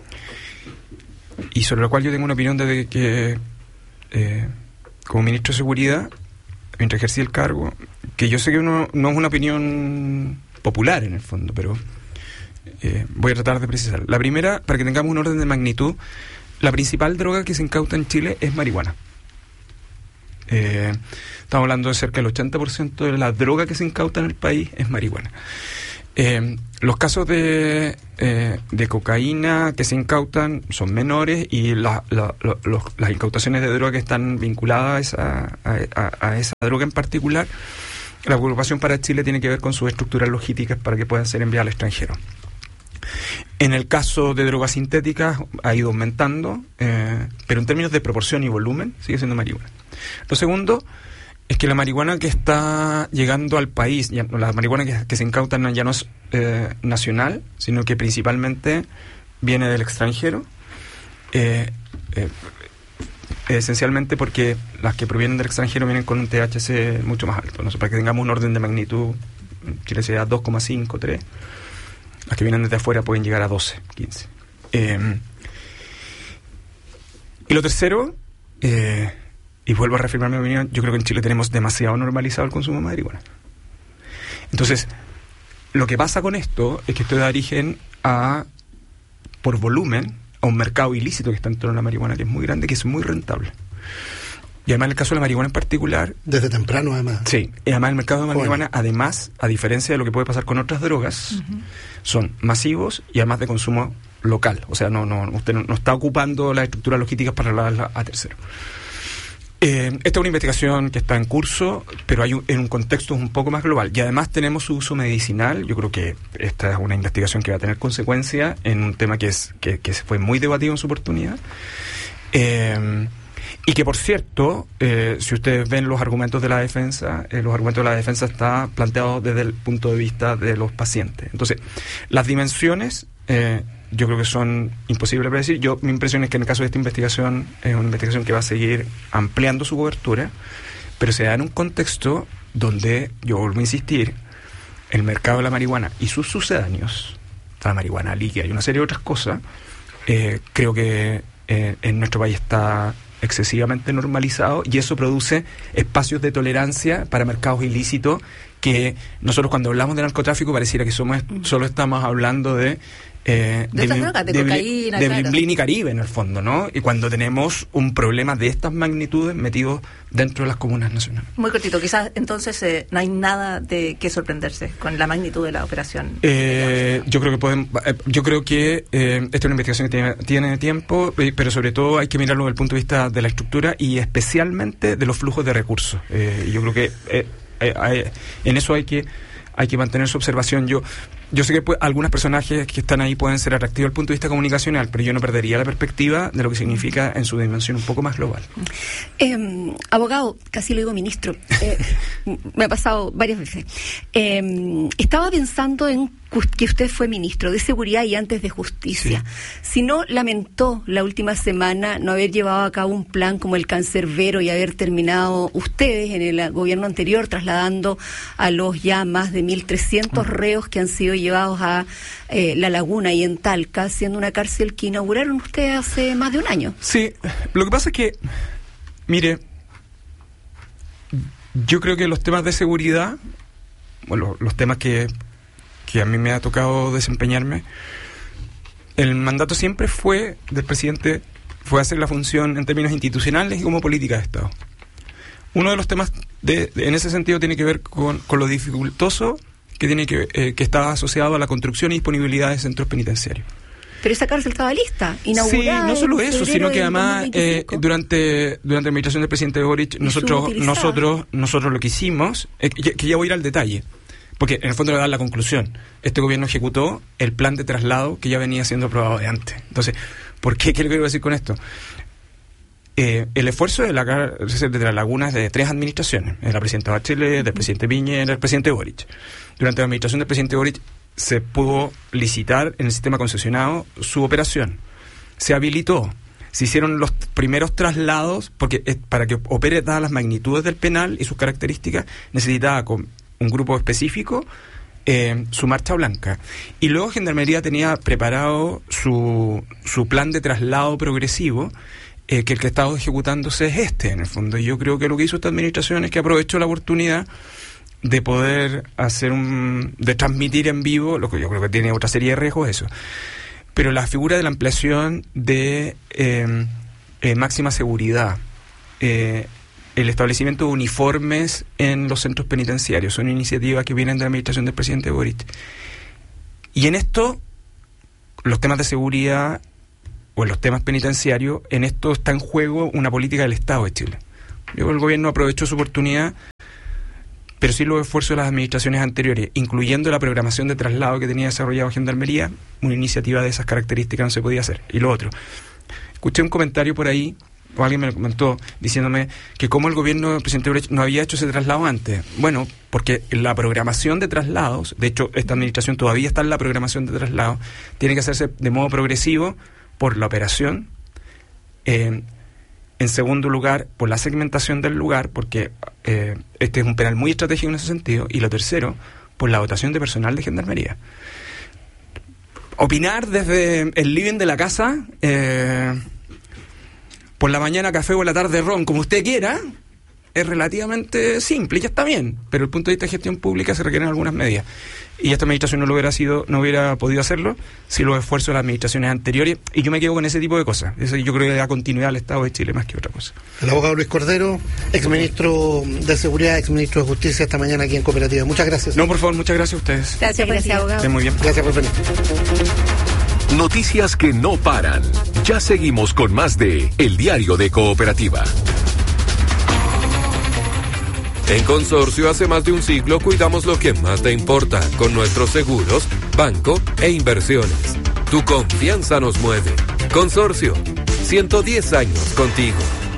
y sobre lo cual yo tengo una opinión desde que, eh, como ministro de Seguridad, mientras ejercí el cargo, que yo sé que uno, no es una opinión popular en el fondo, pero eh, voy a tratar de precisar. La primera, para que tengamos un orden de magnitud, la principal droga que se incauta en Chile es marihuana. Eh, estamos hablando de cerca del ochenta por ciento de la droga que se incauta en el país es marihuana. Eh, los casos de, eh, de cocaína que se incautan son menores, y la, la, la, los, las incautaciones de droga que están vinculadas a, a, a, a esa droga en particular, la preocupación para Chile tiene que ver con sus estructuras logísticas para que puedan ser enviadas al extranjero. En el caso de drogas sintéticas ha ido aumentando, eh, pero en términos de proporción y volumen sigue siendo marihuana. Lo segundo es que la marihuana que está llegando al país, ya, la marihuana que, que se incauta ya no es eh, nacional, sino que principalmente viene del extranjero. Eh, eh, esencialmente porque las que provienen del extranjero vienen con un T H C mucho más alto. No sé, para que tengamos un orden de magnitud, Chile sea dos coma cinco, tres. Las que vienen desde afuera pueden llegar a doce, quince. Eh, y lo tercero, eh, y vuelvo a reafirmar mi opinión, yo creo que en Chile tenemos demasiado normalizado el consumo de marihuana. Entonces, lo que pasa con esto es que esto da origen a, por volumen, a un mercado ilícito que está en torno a la marihuana, que es muy grande, que es muy rentable. Y además en el caso de la marihuana en particular... Desde temprano, además. Sí, y además el mercado de la marihuana, bueno. además, a diferencia de lo que puede pasar con otras drogas, uh-huh. son masivos y además de consumo local. O sea, no, no usted no, no está ocupando las estructuras logísticas para trasladarla a terceros. Eh, esta es una investigación que está en curso, pero hay un, en un contexto un poco más global. Y además tenemos su uso medicinal. Yo creo que esta es una investigación que va a tener consecuencia en un tema que, es, que, que fue muy debatido en su oportunidad. Eh, y que, por cierto, eh, si ustedes ven los argumentos de la defensa, eh, los argumentos de la defensa están planteados desde el punto de vista de los pacientes. Entonces, las dimensiones... Eh, yo creo que son imposibles de predecir. Yo, mi impresión es que en el caso de esta investigación es una investigación que va a seguir ampliando su cobertura, pero se da en un contexto donde, yo vuelvo a insistir, el mercado de la marihuana y sus sucedáneos, la marihuana líquida y una serie de otras cosas, eh, creo que eh, en nuestro país está excesivamente normalizado y eso produce espacios de tolerancia para mercados ilícitos que nosotros cuando hablamos de narcotráfico pareciera que somos solo estamos hablando de Eh, de, de estas drogas, de, de cocaína, de claro. Blin y Caribe en el fondo, ¿no? Y cuando tenemos un problema de estas magnitudes metidos dentro de las comunas nacionales. Muy cortito, quizás entonces eh, no hay nada de que sorprenderse con la magnitud de la operación. Eh, yo creo que podemos, eh, yo creo que eh, esta es una investigación que tiene, tiene tiempo, eh, pero sobre todo hay que mirarlo desde el punto de vista de la estructura y especialmente de los flujos de recursos. Eh, yo creo que eh, eh, eh, en eso hay que hay que mantener su observación. Yo yo sé que pues, algunos personajes que están ahí pueden ser atractivos desde el punto de vista comunicacional, pero yo no perdería la perspectiva de lo que significa en su dimensión un poco más global. Eh, abogado, casi lo digo ministro, eh, me ha pasado varias veces. Eh, estaba pensando en que usted fue ministro de Seguridad y antes de Justicia. Sí. Si no lamentó la última semana no haber llevado a cabo un plan como el Cancerbero y haber terminado ustedes en el gobierno anterior trasladando a los ya más de mil trescientos mm. reos que han sido llevados a eh, La Laguna y en Talca, siendo una cárcel que inauguraron ustedes hace más de un año. Sí, lo que pasa es que, mire, yo creo que los temas de seguridad, bueno, los temas que, que a mí me ha tocado desempeñarme, el mandato siempre fue del presidente, fue hacer la función en términos institucionales y como política de Estado. Uno de los temas de, de, en ese sentido tiene que ver con, con lo dificultoso que tiene que eh, que está asociado a la construcción y disponibilidad de centros penitenciarios. Pero esa cárcel estaba lista, inaugurada. Sí, no solo eso, sino que además eh, durante durante la administración del presidente Boric nosotros nosotros nosotros lo que hicimos, eh, que, que ya voy a ir al detalle, porque en el fondo le da la conclusión. Este gobierno ejecutó el plan de traslado que ya venía siendo aprobado de antes. Entonces, ¿por qué? ¿Qué le quiero decir con esto? Eh, el esfuerzo de la cárcel de La Laguna es de tres administraciones, de la presidenta Bachelet, del presidente Piñera, del presidente Boric. Durante la administración del presidente Boric se pudo licitar en el sistema concesionado su operación. Se habilitó, se hicieron los primeros traslados, porque es, para que opere dadas las magnitudes del penal y sus características, necesitaba con un grupo específico eh, su marcha blanca. Y luego Gendarmería tenía preparado su, su plan de traslado progresivo, Eh, que el que ha estado ejecutándose es este, en el fondo. Y yo creo que lo que hizo esta administración es que aprovechó la oportunidad de poder hacer un... de transmitir en vivo, lo que yo creo que tiene otra serie de riesgos, eso. Pero la figura de la ampliación de eh, eh, máxima seguridad, eh, el establecimiento de uniformes en los centros penitenciarios, son iniciativas que vienen de la administración del presidente Boric. Y en esto, los temas de seguridad o en los temas penitenciarios, en esto está en juego una política del Estado de Chile. Yo creo que el gobierno aprovechó su oportunidad, pero sí los esfuerzos de las administraciones anteriores, incluyendo la programación de traslado que tenía desarrollado Gendarmería, una iniciativa de esas características no se podía hacer. Y lo otro, escuché un comentario por ahí, o alguien me lo comentó, diciéndome que cómo el gobierno del presidente Boric no había hecho ese traslado antes. Bueno, porque la programación de traslados, de hecho esta administración todavía está en la programación de traslados, tiene que hacerse de modo progresivo por la operación, Eh, en segundo lugar, por la segmentación del lugar, porque eh, este es un penal muy estratégico en ese sentido. Y lo tercero, por la dotación de personal de gendarmería. Opinar desde el living de la casa, eh, por la mañana café o la tarde ron, como usted quiera, es relativamente simple y ya está bien, pero desde el punto de vista de gestión pública se requieren algunas medidas. Y esta administración no lo hubiera sido, no hubiera podido hacerlo si los esfuerzos de las administraciones anteriores, y yo me quedo con ese tipo de cosas. Eso yo creo que da continuidad al Estado de Chile más que otra cosa. El abogado Luis Cordero, exministro de Seguridad, exministro de Justicia, esta mañana aquí en Cooperativa. Muchas gracias. No, por favor, muchas gracias a ustedes. Gracias, gracias, abogado. Estén muy bien. Gracias por venir. Noticias que no paran. Ya seguimos con más de El Diario de Cooperativa. En Consorcio hace más de un siglo cuidamos lo que más te importa con nuestros seguros, banco e inversiones. Tu confianza nos mueve. Consorcio, ciento diez años contigo.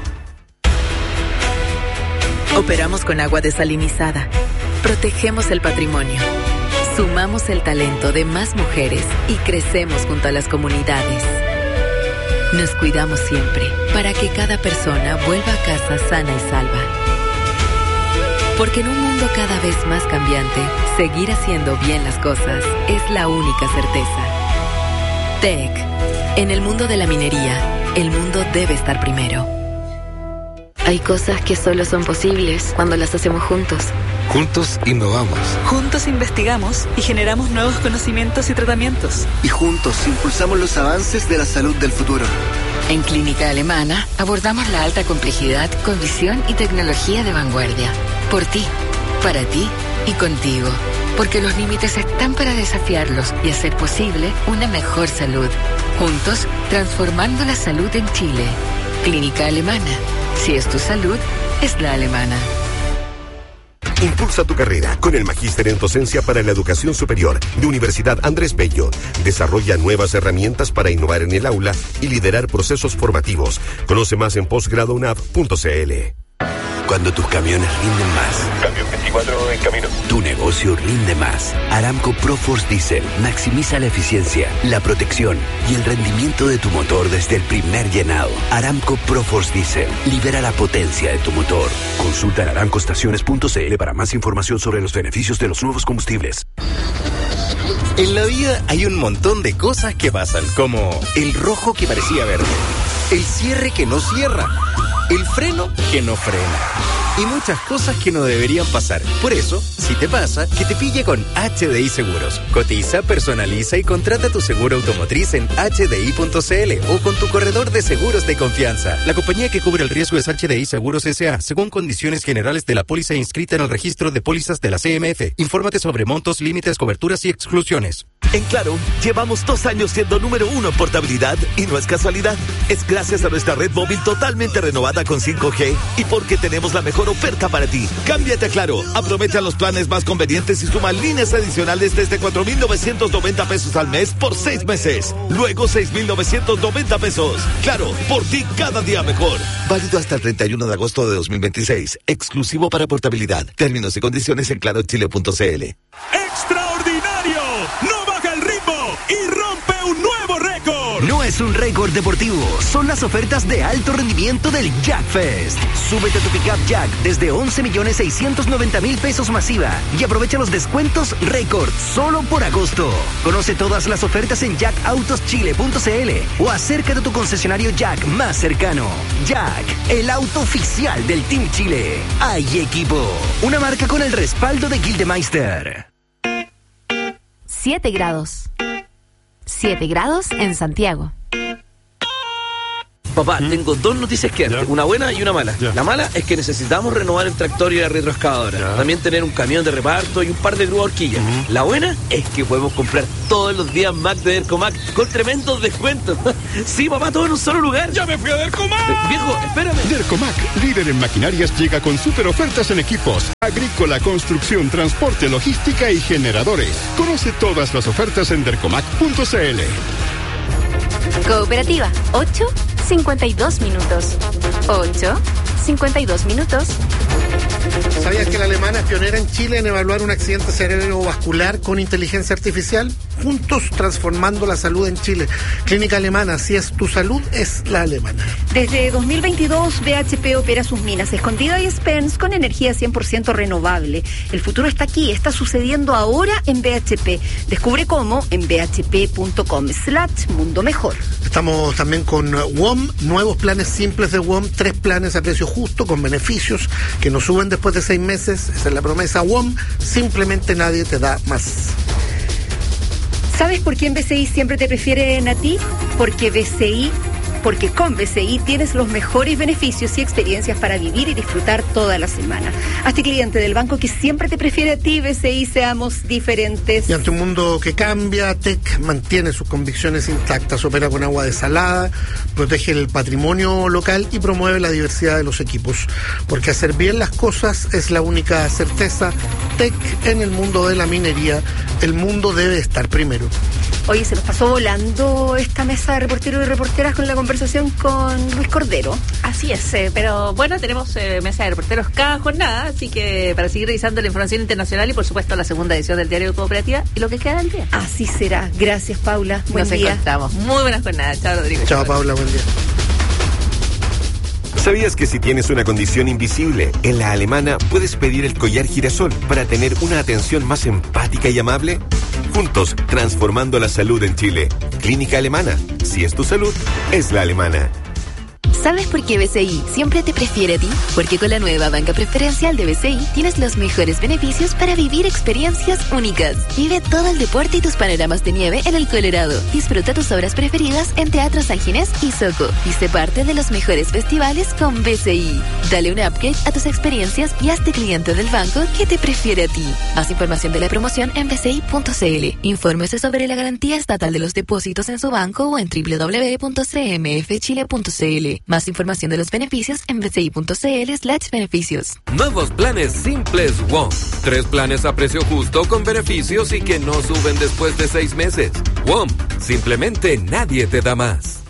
Operamos con agua desalinizada. Protegemos el patrimonio. Sumamos el talento de más mujeres y crecemos junto a las comunidades. Nos cuidamos siempre para que cada persona vuelva a casa sana y salva. Porque en un mundo cada vez más cambiante, seguir haciendo bien las cosas es la única certeza. T E C. En el mundo de la minería, el mundo debe estar primero. Hay cosas que solo son posibles cuando las hacemos juntos. Juntos innovamos. Juntos investigamos y generamos nuevos conocimientos y tratamientos. Y juntos impulsamos los avances de la salud del futuro. En Clínica Alemana abordamos la alta complejidad con visión y tecnología de vanguardia. Por ti, para ti y contigo. Porque los límites están para desafiarlos y hacer posible una mejor salud. Juntos, transformando la salud en Chile. Clínica Alemana. Si es tu salud, es la alemana. Impulsa tu carrera con el Magíster en Docencia para la Educación Superior de Universidad Andrés Bello. Desarrolla nuevas herramientas para innovar en el aula y liderar procesos formativos. Conoce más en posgrado u n a v punto c l. Cuando tus camiones rinden más. Camión veinticuatro en camino. Tu negocio rinde más. Aramco ProForce Diesel maximiza la eficiencia, la protección y el rendimiento de tu motor desde el primer llenado. Aramco ProForce Diesel libera la potencia de tu motor. Consulta en aramco estaciones punto c l para más información sobre los beneficios de los nuevos combustibles. En la vida hay un montón de cosas que pasan, como el rojo que parecía verde, el cierre que no cierra, el freno que no frena y muchas cosas que no deberían pasar. Por eso, si te pasa, que te pille con H D I Seguros. Cotiza, personaliza y contrata tu seguro automotriz en h d i punto c l o con tu corredor de seguros de confianza. La compañía que cubre el riesgo es H D I Seguros S A, según condiciones generales de la póliza inscrita en el registro de pólizas de la C M F. Infórmate sobre montos, límites, coberturas y exclusiones. En Claro, llevamos dos años siendo número uno en portabilidad y no es casualidad. Es gracias a nuestra red móvil totalmente renovada con cinco G y porque tenemos la mejor oferta para ti. Cámbiate a Claro, aprovecha los planes más convenientes y suma líneas adicionales desde cuatro mil novecientos noventa pesos al mes por seis meses. Luego seis mil novecientos noventa pesos. Claro, por ti cada día mejor. Válido hasta el treinta y uno de agosto de dos mil veintiséis. Exclusivo para portabilidad. Términos y condiciones en claro chile punto c l. ¡Extraordinario! ¡No baja el ritmo y rompe un nuevo récord! No es un récord deportivo, son las ofertas de alto rendimiento del Jack Fest. Súbete a tu pickup Jack desde once millones seiscientos noventa mil pesos masiva y aprovecha los descuentos récord solo por agosto. Conoce todas las ofertas en jack autos chile punto c l o acércate a tu concesionario Jack más cercano. Jack, el auto oficial del Team Chile. Hay equipo, una marca con el respaldo de Gildemeister. siete grados. siete grados en Santiago. Papá, ¿Mm? tengo dos noticias que darte, una buena y una mala. Ya. La mala es que necesitamos renovar el tractor y la retroexcavadora. Ya. También tener un camión de reparto y un par de grúas horquillas. Uh-huh. La buena es que podemos comprar todos los días Mac de Dercomac con tremendos descuentos. Sí, papá, todo en un solo lugar. ¡Ya me fui a Dercomac! Eh, viejo, espérame. Dercomac, líder en maquinarias, llega con super ofertas en equipos agrícola, construcción, transporte, logística y generadores. Conoce todas las ofertas en dercomac punto c l. Cooperativa, ocho cincuenta y dos minutos. ocho cincuenta y dos minutos. ¿Sabías que la alemana es pionera en Chile en evaluar un accidente cerebrovascular con inteligencia artificial? Juntos transformando la salud en Chile. Clínica Alemana, si es tu salud, es la alemana. Desde dos mil veintidós, B H P opera sus minas Escondida y Spence con energía cien por ciento renovable. El futuro está aquí, está sucediendo ahora en B H P. Descubre cómo en bhp.com slash mundo mejor. Estamos también con W O M, nuevos planes simples de W O M, tres planes a precio justo con beneficios que no suben después de seis meses. Esa es la promesa W O M, simplemente nadie te da más. ¿Sabes por qué en B C I siempre te prefieren a ti? Porque B C I, porque con B C I tienes los mejores beneficios y experiencias para vivir y disfrutar toda la semana. Hazte cliente del banco que siempre te prefiere a ti. B C I, seamos diferentes. Y ante un mundo que cambia, T E C mantiene sus convicciones intactas, opera con agua desalada, protege el patrimonio local y promueve la diversidad de los equipos. Porque hacer bien las cosas es la única certeza. T E C en el mundo de la minería, el mundo debe estar primero. Oye, se nos pasó volando esta mesa de reporteros y reporteras con la conversación con Luis Cordero. Así es, eh, pero bueno, tenemos eh, mesa de reporteros cada jornada, así que para seguir revisando la información internacional y por supuesto la segunda edición del Diario de Cooperativa y lo que queda del día. Así será. Gracias, Paula. Buen Nos día. encontramos. Muy buenas jornadas. Chao, Rodrigo. Chao, Paula. Buen día. ¿Sabías que si tienes una condición invisible, en la alemana puedes pedir el collar girasol para tener una atención más empática y amable? Juntos, transformando la salud en Chile. Clínica Alemana. Si es tu salud, es la alemana. ¿Sabes por qué B C I siempre te prefiere a ti? Porque con la nueva banca preferencial de B C I tienes los mejores beneficios para vivir experiencias únicas. Vive todo el deporte y tus panoramas de nieve en el Colorado. Disfruta tus obras preferidas en Teatro San Ginés y Soco. Y sé parte de los mejores festivales con B C I. Dale un upgrade a tus experiencias y hazte cliente del banco que te prefiere a ti. Más información de la promoción en b c i punto c l. Infórmese sobre la garantía estatal de los depósitos en su banco o en w w w punto c m f chile punto c l. Más información de los beneficios en bci.cl slash beneficios. Nuevos planes simples W O M. Tres planes a precio justo con beneficios y que no suben después de seis meses. W O M. Simplemente nadie te da más.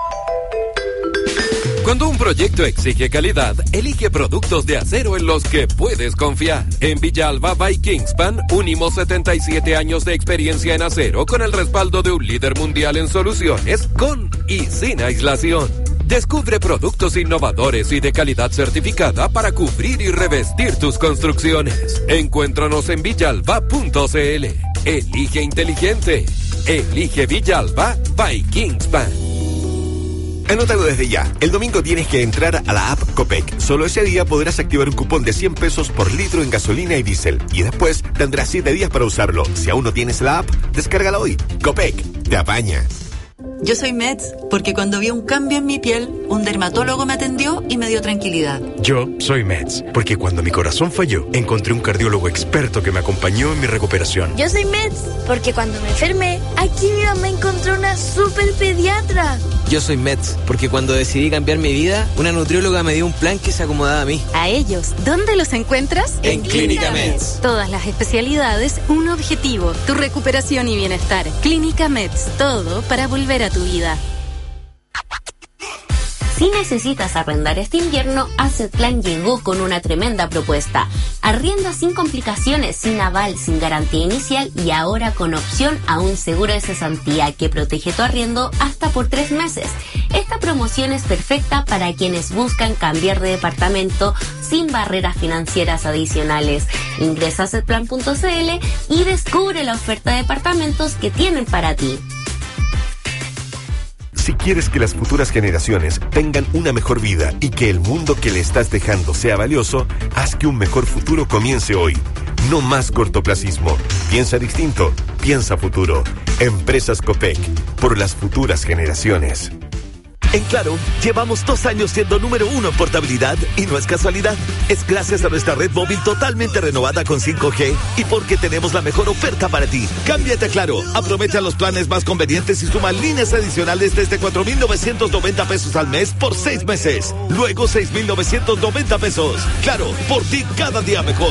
Cuando un proyecto exige calidad, elige productos de acero en los que puedes confiar. En Villalba by Kingspan, unimos setenta y siete años de experiencia en acero con el respaldo de un líder mundial en soluciones con y sin aislación. Descubre productos innovadores y de calidad certificada para cubrir y revestir tus construcciones. Encuéntranos en villalba punto c l. Elige inteligente. Elige Villalba by Kingspan. Anótalo desde ya. El domingo tienes que entrar a la app Copec. Solo ese día podrás activar un cupón de cien pesos por litro en gasolina y diésel. Y después tendrás siete días para usarlo. Si aún no tienes la app, descárgala hoy. Copec, te apaña. Yo soy Meds porque cuando vi un cambio en mi piel, un dermatólogo me atendió y me dio tranquilidad. Yo soy Meds porque cuando mi corazón falló, encontré un cardiólogo experto que me acompañó en mi recuperación. Yo soy Meds porque cuando me enfermé, aquí mi mamá encontró una super pediatra. Yo soy Meds porque cuando decidí cambiar mi vida, una nutrióloga me dio un plan que se acomodaba a mí. A ellos, ¿dónde los encuentras? En, en Clínica Meds. Todas las especialidades, un objetivo, tu recuperación y bienestar. Clínica Meds, todo para volver a tu vida. Si necesitas arrendar este invierno, Assetplan llegó con una tremenda propuesta. Arrienda sin complicaciones, sin aval, sin garantía inicial y ahora con opción a un seguro de cesantía que protege tu arriendo hasta por tres meses. Esta promoción es perfecta para quienes buscan cambiar de departamento sin barreras financieras adicionales. Ingresa a assetplan punto c l y descubre la oferta de departamentos que tienen para ti. Si quieres que las futuras generaciones tengan una mejor vida y que el mundo que le estás dejando sea valioso, haz que un mejor futuro comience hoy. No más cortoplacismo. Piensa distinto. Piensa futuro. Empresas Copec. Por las futuras generaciones. En Claro, llevamos dos años siendo número uno en portabilidad y no es casualidad. Es gracias a nuestra red móvil totalmente renovada con cinco G y porque tenemos la mejor oferta para ti. Cámbiate a Claro, aprovecha los planes más convenientes y suma líneas adicionales desde cuatro mil novecientos noventa pesos al mes por seis meses. Luego seis mil novecientos noventa pesos. Claro, por ti cada día mejor.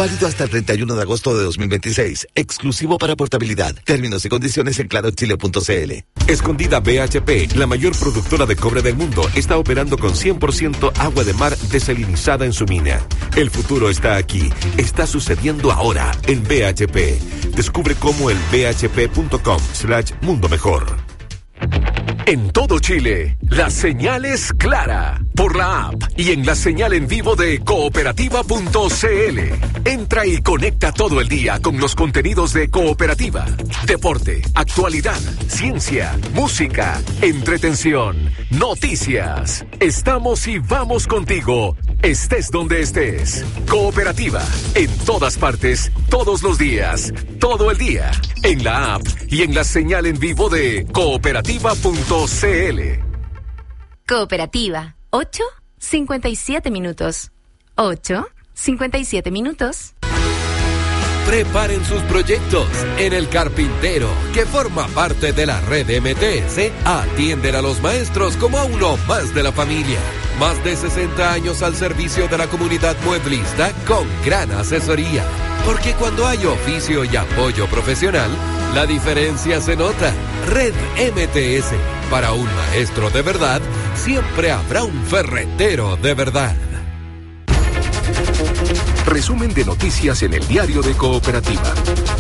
Válido hasta el treinta y uno de agosto de dos mil veintiséis. Exclusivo para portabilidad. Términos y condiciones en claro chile punto c l. Escondida B H P, la mayor productora de cobre del mundo, está operando con cien por ciento agua de mar desalinizada en su mina. El futuro está aquí. Está sucediendo ahora en B H P. Descubre cómo el b h p punto com slash mundo mejor. En todo Chile, la señal es clara por la app y en la señal en vivo de cooperativa punto c l. Entra y conecta todo el día con los contenidos de Cooperativa. Deporte, actualidad, ciencia, música, entretención, noticias. Estamos y vamos contigo, estés donde estés. Cooperativa, en todas partes, todos los días, todo el día. En la app y en la señal en vivo de cooperativa punto c l. Cooperativa, ocho cincuenta y siete minutos. ocho cincuenta y siete minutos. Preparen sus proyectos. En El Carpintero, que forma parte de la red M T S, atienden a los maestros como a uno más de la familia. Más de sesenta años al servicio de la comunidad mueblista con gran asesoría. Porque cuando hay oficio y apoyo profesional, la diferencia se nota. Red M T S. Para un maestro de verdad, siempre habrá un ferretero de verdad. Resumen de noticias en el diario de Cooperativa.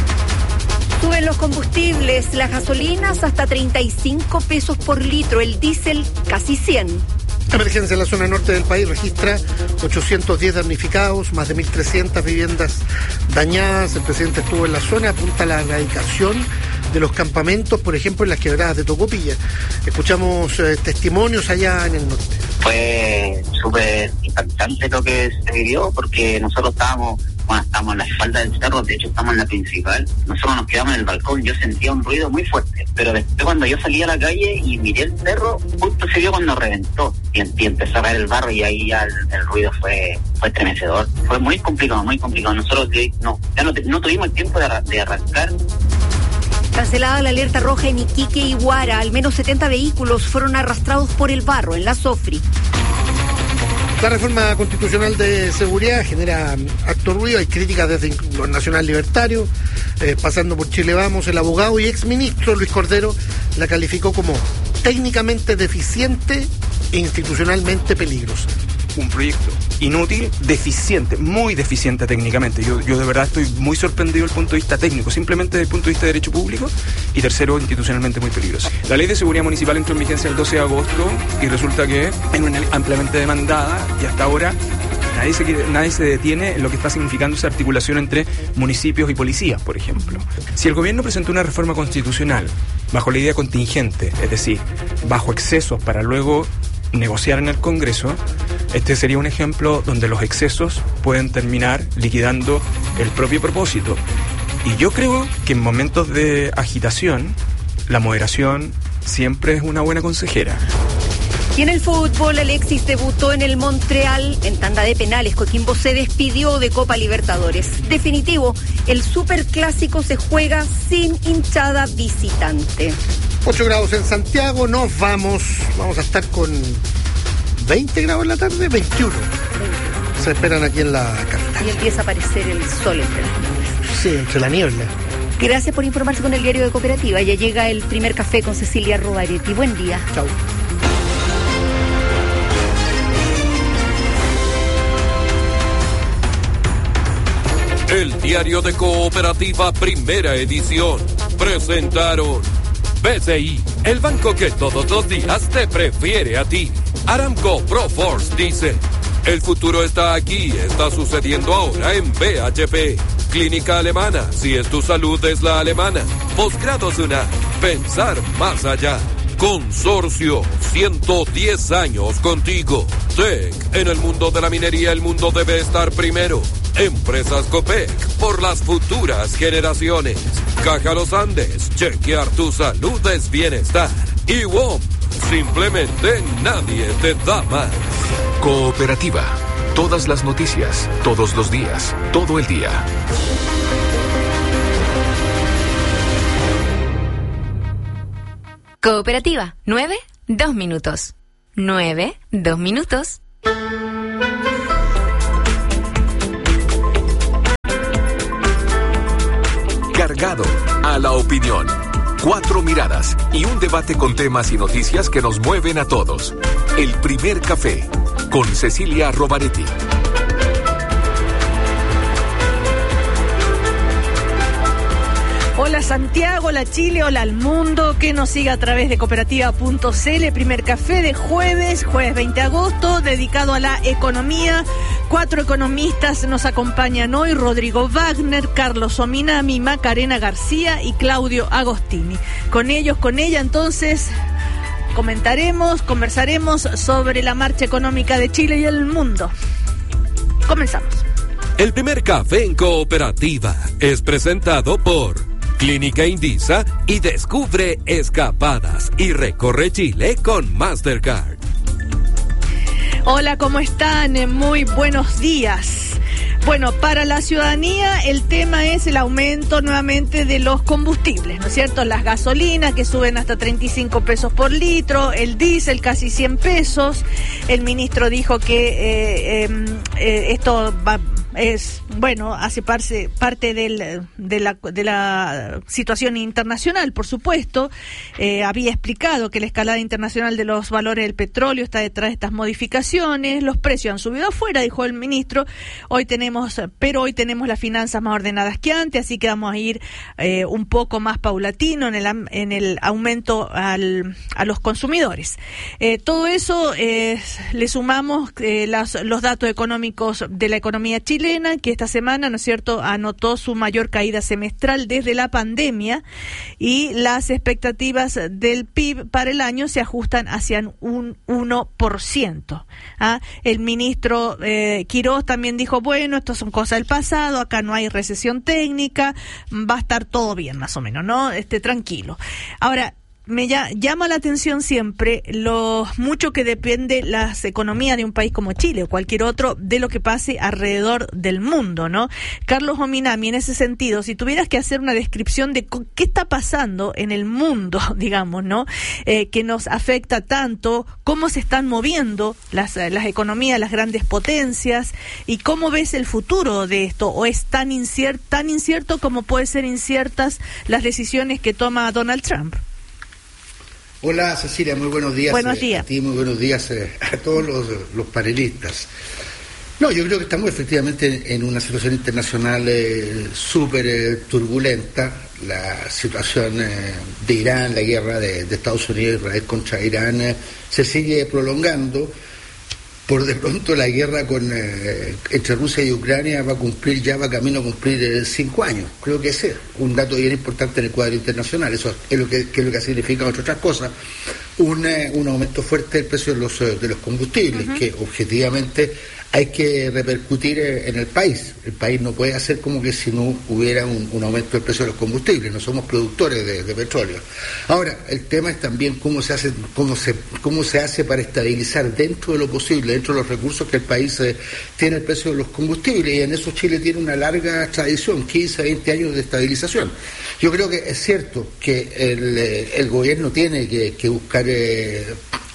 Suben los combustibles, las gasolinas hasta treinta y cinco pesos por litro, el diésel casi cien. Emergencia en la zona norte del país registra ochocientos diez damnificados, más de mil trescientas viviendas dañadas. El presidente estuvo en la zona, apunta a la erradicación de los campamentos, por ejemplo, en las quebradas de Tocopilla. Escuchamos eh, testimonios allá en el norte. Fue súper impactante lo que se vivió, porque nosotros estábamos, bueno, estábamos en la espalda del cerro, de hecho estamos en la principal. Nosotros nos quedamos en el balcón, yo sentía un ruido muy fuerte, pero después cuando yo salí a la calle y miré el cerro, justo se vio cuando reventó y, y empezó a caer el barro, y ahí ya el, el ruido fue fue estremecedor. Fue muy complicado, muy complicado. Nosotros no, ya no, no tuvimos el tiempo de, de arrancar. Cancelada la alerta roja en Iquique y Huara. Al menos setenta vehículos fueron arrastrados por el barro en la Sofri. La reforma constitucional de seguridad genera harto ruido. Hay críticas desde los Nacional Libertario, eh, pasando por Chile Vamos. El abogado y exministro Luis Cordero la calificó como técnicamente deficiente e institucionalmente peligrosa. Un proyecto inútil, deficiente, muy deficiente técnicamente. Yo, yo de verdad estoy muy sorprendido desde el punto de vista técnico, simplemente desde el punto de vista de derecho público, y tercero, institucionalmente muy peligroso. La ley de seguridad municipal entró en vigencia el doce de agosto y resulta que es una ley ampliamente demandada y hasta ahora nadie se, nadie se detiene en lo que está significando esa articulación entre municipios y policías, por ejemplo. Si el gobierno presentó una reforma constitucional bajo la idea contingente, es decir, bajo excesos para luego negociar en el Congreso, este sería un ejemplo donde los excesos pueden terminar liquidando el propio propósito. Y yo creo que en momentos de agitación, la moderación siempre es una buena consejera. Y en el fútbol, Alexis debutó en el Montreal en tanda de penales. Coquimbo se despidió de Copa Libertadores. Definitivo, el superclásico se juega sin hinchada visitante. ocho grados en Santiago, nos vamos, vamos a estar con veinte grados en la tarde, veintiuno. Se esperan aquí en la capital. Y empieza a aparecer el sol entre las nubes. Sí, entre la niebla. Gracias por informarse con el diario de Cooperativa. Ya llega el primer café con Cecilia Robaretti. Buen día. Chau. El diario de Cooperativa, primera edición. Presentaron B C I, el banco que todos los días te prefiere a ti. Aramco Proforce dice, el futuro está aquí, está sucediendo ahora en B H P. Clínica Alemana, si es tu salud es la alemana. Posgrados UNAM, pensar más allá. Consorcio, ciento diez años contigo. T E C, en el mundo de la minería el mundo debe estar primero. Empresas Copec, por las futuras generaciones. Caja Los Andes, chequear tu salud es bienestar. Y W O M, simplemente nadie te da más. Cooperativa, todas las noticias, todos los días, todo el día. Cooperativa, nueve, dos minutos. Nueve, dos minutos. cargado a la opinión. Cuatro miradas y un debate con temas y noticias que nos mueven a todos. El primer café con Cecilia Rovaretti. Hola Santiago, hola Chile, hola al mundo, que nos siga a través de cooperativa punto c l, primer café de jueves, jueves veinte de agosto, dedicado a la economía. Cuatro economistas nos acompañan hoy: Rodrigo Wagner, Carlos Ominami, Macarena García y Claudio Agostini. Con ellos, con ella entonces, comentaremos, conversaremos sobre la marcha económica de Chile y el mundo. Comenzamos. El primer café en cooperativa es presentado por Clínica Indisa y descubre escapadas y recorre Chile con Mastercard. Hola, ¿cómo están? Muy buenos días. Bueno, para la ciudadanía el tema es el aumento nuevamente de los combustibles, ¿no es cierto? Las gasolinas que suben hasta treinta y cinco pesos por litro, el diésel casi cien pesos. El ministro dijo que eh, eh, eh, esto va... es, bueno, hace parte, parte del, de, la, de la situación internacional, por supuesto. Eh, había explicado que la escalada internacional de los valores del petróleo está detrás de estas modificaciones. Los precios han subido afuera, dijo el ministro. Hoy tenemos, pero hoy tenemos las finanzas más ordenadas que antes, así que vamos a ir eh, un poco más paulatino en el, en el aumento al, a los consumidores. Eh, todo eso eh, le sumamos eh, las, los datos económicos de la economía chilena, que esta semana, ¿no es cierto?, anotó su mayor caída semestral desde la pandemia, y las expectativas del P I B para el año se ajustan hacia un uno por ciento. ¿Ah? El ministro eh, Quirós también dijo, bueno, esto son cosas del pasado, acá no hay recesión técnica, va a estar todo bien más o menos, ¿no? Este, tranquilo. Ahora, me ya, llama la atención siempre lo mucho que depende la economía de un país como Chile o cualquier otro de lo que pase alrededor del mundo, ¿no? Carlos Ominami, en ese sentido, si tuvieras que hacer una descripción de qué está pasando en el mundo, digamos, ¿no? Eh, que nos afecta tanto, cómo se están moviendo las, las economías, las grandes potencias, y cómo ves el futuro de esto, o es tan incierto, tan incierto como puede ser inciertas las decisiones que toma Donald Trump. Hola Cecilia, muy buenos días. Buenos eh, días. A ti, muy buenos días eh, a todos los, los panelistas. No, yo creo que estamos efectivamente en una situación internacional eh, súper eh, turbulenta. La situación eh, de Irán, la guerra de, de Estados Unidos y Israel contra Irán eh, se sigue prolongando. Por de pronto la guerra con eh, entre Rusia y Ucrania va a cumplir, ya va camino a cumplir eh, cinco años. Creo que ese es un dato bien importante en el cuadro internacional. Eso es lo que, que es lo que significa, entre otras cosas, un, eh, un aumento fuerte del precio de los, de los combustibles, uh-huh. que objetivamente hay que repercutir en el país. El país no puede hacer como que si no hubiera un, un aumento del precio de los combustibles. No somos productores de, de petróleo. Ahora, el tema es también cómo se hace, cómo se, cómo se hace para estabilizar dentro de lo posible, dentro de los recursos que el país eh, tiene el precio de los combustibles, y en eso Chile tiene una larga tradición, quince, veinte años de estabilización. Yo creo que es cierto que el, el gobierno tiene que, que buscar eh,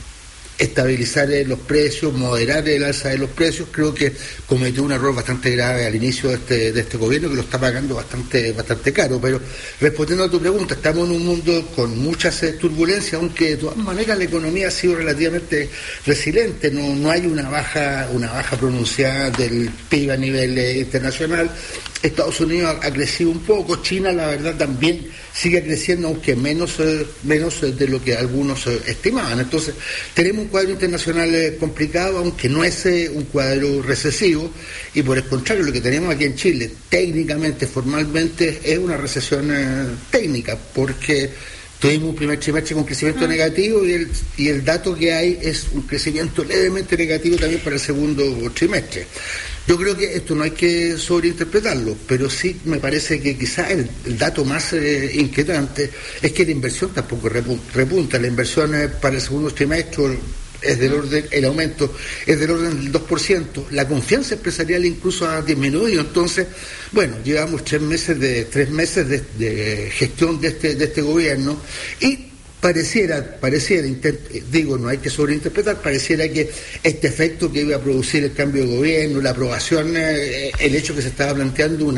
estabilizar eh, los precios, moderar el alza de los precios. Creo que cometió un error bastante grave al inicio de este, de este gobierno, que lo está pagando bastante, bastante caro. Pero respondiendo a tu pregunta, estamos en un mundo con muchas eh, turbulencias, aunque de todas maneras la economía ha sido relativamente resiliente. No, no hay una baja, una baja pronunciada del P I B a nivel eh, internacional. Estados Unidos ha, ha crecido un poco, China la verdad también sigue creciendo, aunque menos, eh, menos de lo que algunos eh, estimaban. Entonces tenemos un cuadro internacional eh, complicado, aunque no es eh, un cuadro recesivo, y por el contrario, lo que tenemos aquí en Chile, técnicamente, formalmente, es una recesión eh, técnica, porque tuvimos un primer trimestre con crecimiento uh-huh. negativo, y el, y el dato que hay es un crecimiento levemente negativo también para el segundo trimestre. Yo creo que esto no hay que sobreinterpretarlo, pero sí me parece que quizás el, el dato más eh, inquietante es que la inversión tampoco repunta. La inversión eh, para el segundo trimestre es del orden, el aumento es del orden del dos por ciento. La confianza empresarial incluso ha disminuido. Entonces, bueno, llevamos tres meses de tres meses de, de gestión de este de este gobierno, y Pareciera, pareciera, digo, no hay que sobreinterpretar, pareciera que este efecto que iba a producir el cambio de gobierno, la aprobación, eh, el hecho que se estaba planteando una